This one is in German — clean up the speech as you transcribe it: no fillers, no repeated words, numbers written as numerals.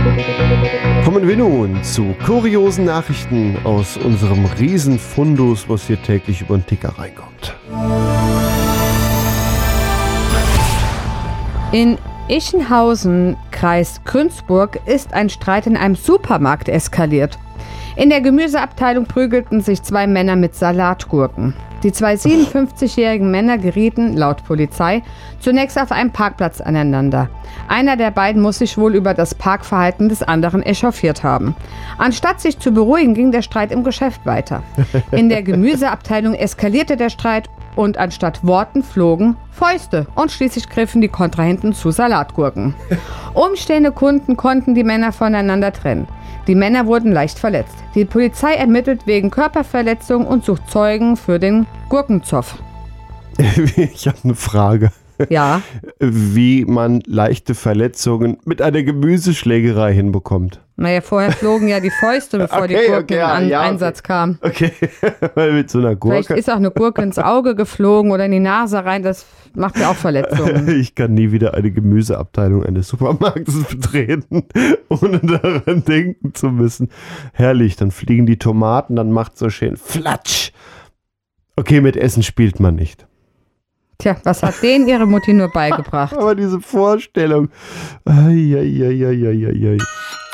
Kommen wir nun zu kuriosen Nachrichten aus unserem Riesenfundus, was hier täglich über den Ticker reinkommt. In Ichenhausen, Kreis Günzburg, ist ein Streit in einem Supermarkt eskaliert. In der Gemüseabteilung prügelten sich zwei Männer mit Salatgurken. Die zwei 57-jährigen Männer gerieten, laut Polizei, zunächst auf einem Parkplatz aneinander. Einer der beiden muss sich wohl über das Parkverhalten des anderen echauffiert haben. Anstatt sich zu beruhigen, ging der Streit im Geschäft weiter. In der Gemüseabteilung eskalierte der Streit und anstatt Worten flogen Fäuste und schließlich griffen die Kontrahenten zu Salatgurken. Umstehende Kunden konnten die Männer voneinander trennen. Die Männer wurden leicht verletzt. Die Polizei ermittelt wegen Körperverletzung und sucht Zeugen für den Gurkenzoff. Ich habe eine Frage. Ja. Wie man leichte Verletzungen mit einer Gemüseschlägerei hinbekommt. Naja, vorher flogen ja die Fäuste, bevor die Gurken Einsatz kamen. Okay, weil mit so einer Gurke... Vielleicht ist auch eine Gurke ins Auge geflogen oder in die Nase rein, das macht ja auch Verletzungen. Ich kann nie wieder eine Gemüseabteilung eines Supermarktes betreten, ohne daran denken zu müssen. Herrlich, dann fliegen die Tomaten, dann macht so schön Flatsch. Okay, mit Essen spielt man nicht. Tja, was hat denen ihre Mutti nur beigebracht? Aber diese Vorstellung. Ai.